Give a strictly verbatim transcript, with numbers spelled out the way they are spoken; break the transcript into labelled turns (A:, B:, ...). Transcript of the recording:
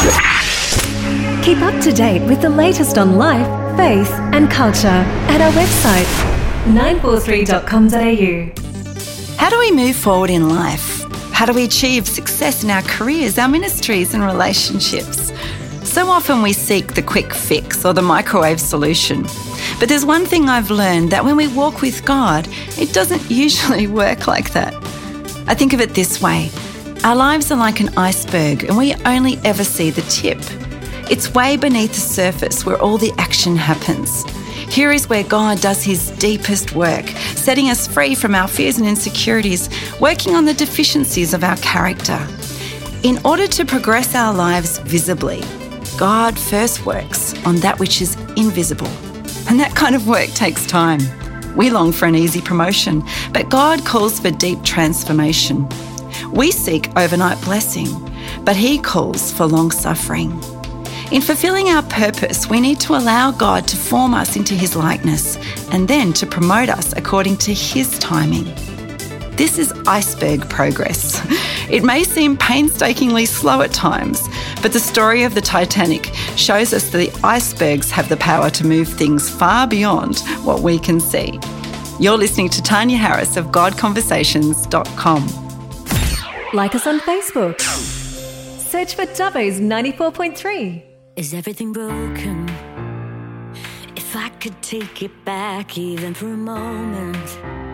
A: Keep up to date with the latest on life, faith and culture at our website, nine four three dot com dot a u.
B: How do we move forward in life? How do we achieve success in our careers, our ministries and relationships? So often we seek the quick fix or the microwave solution. But there's one thing I've learned, that when we walk with God, it doesn't usually work like that. I think of it this way. Our lives are like an iceberg and we only ever see the tip. It's way beneath the surface where all the action happens. Here is where God does his deepest work, setting us free from our fears and insecurities, working on the deficiencies of our character. In order to progress our lives visibly, God first works on that which is invisible. And that kind of work takes time. We long for an easy promotion, but God calls for deep transformation. We seek overnight blessing, but he calls for long suffering. In fulfilling our purpose, we need to allow God to form us into his likeness and then to promote us according to his timing. This is iceberg progress. It may seem painstakingly slow at times, but the story of the Titanic shows us that the icebergs have the power to move things far beyond what we can see. You're listening to Tanya Harris of god conversations dot com.
A: Like us on Facebook. Search for Dubbo's ninety-four point three.
C: Is everything broken? If I could take it back even for a moment,